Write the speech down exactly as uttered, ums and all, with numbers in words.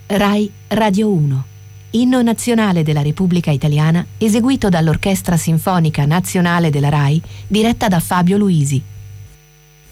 Rai Radio uno. Inno nazionale della Repubblica Italiana eseguito dall'Orchestra Sinfonica Nazionale della Rai, diretta da Fabio Luisi.